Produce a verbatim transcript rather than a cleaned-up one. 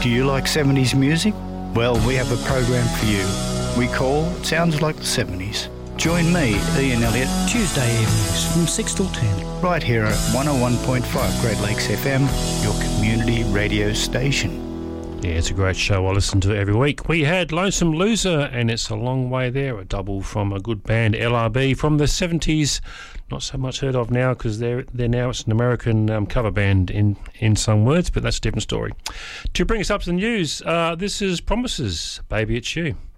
Do you like seventies music? Well, we have a program for you. We call It Sounds Like the seventies. Join me, Ian Elliott, Tuesday evenings from six till ten. right here at one oh one point five Great Lakes F M, your community radio station. Yeah, it's a great show. I listen to it every week. We had Lonesome Loser, and It's a Long Way There, a double from a good band, L R B, from the seventies. Not so much heard of now because they're, they're now it's an American um, cover band in, in some words, but that's a different story. To bring us up to the news, uh, this is Promises, Baby It's You.